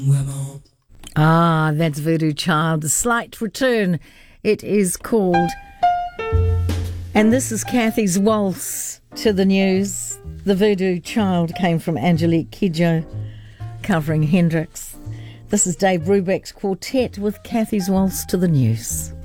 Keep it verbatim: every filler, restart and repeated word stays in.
Ah, that's Voodoo Child, The Slight Return, it is called. And this is Kathy's Waltz to the News. The Voodoo Child came from Angelique Kidjo, covering Hendrix. This is Dave Brubeck's quartet with Kathy's Waltz to the News.